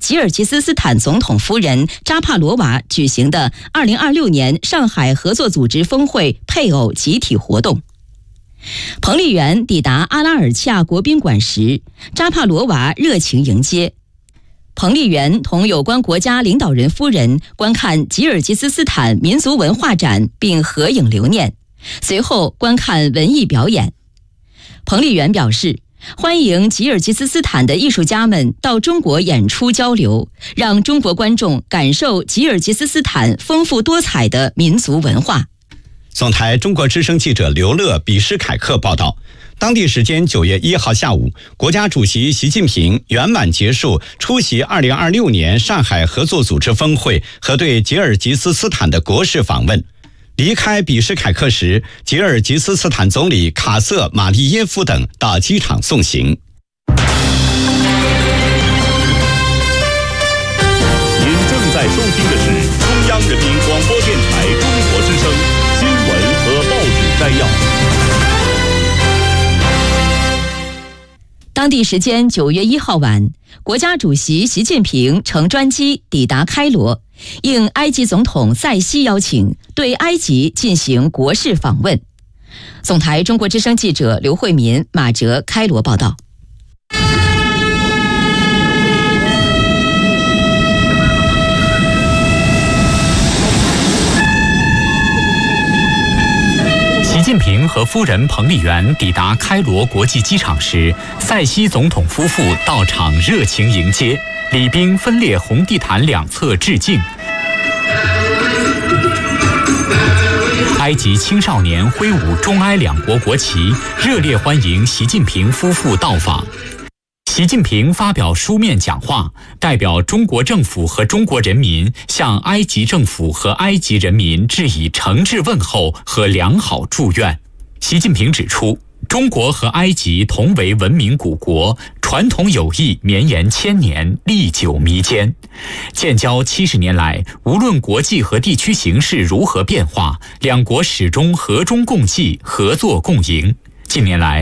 吉尔吉斯斯坦总统夫人扎帕罗娃举行的2026年上海合作组织峰会配偶集体活动。彭丽媛抵达阿拉尔恰国宾馆时，扎帕罗娃热情迎接。彭丽媛同有关国家领导人夫人观看吉尔吉斯斯坦民族文化展并合影留念，随后观看文艺表演。彭丽媛表示，欢迎吉尔吉斯斯坦的艺术家们到中国演出交流，让中国观众感受吉尔吉斯斯坦丰富多彩的民族文化。 总台中国之声记者刘乐、比什凯克报道，当地时间9月1号下午，国家主席习近平圆满结束出席2026年上海合作组织峰会和对吉尔吉斯斯坦的国事访问。离开比什凯克时，吉尔吉斯斯坦总理卡瑟马利耶夫等到机场送行。 您正在收听的是中央人民广播电台中国之声新闻和报纸摘要。 当地时间9月1号晚，国家主席习近平乘专机抵达开罗，应埃及总统塞西邀请，对埃及进行国事访问。总台中国之声记者刘慧民、马哲开罗报道。 习近平和夫人彭丽媛抵达开罗国际机场时，塞西总统夫妇到场热情迎接，礼宾分列红地毯两侧致敬。埃及青少年挥舞中埃两国国旗，热烈欢迎习近平夫妇到访。习近平发表书面讲话，代表中国政府和中国人民向埃及政府和埃及人民致以诚挚问候和良好祝愿。习近平指出，中国和埃及同为文明古国，传统友谊绵延千年，历久弥坚。建交70年来，无论国际和地区形势如何变化，两国始终和衷共济，合作共赢。近年来，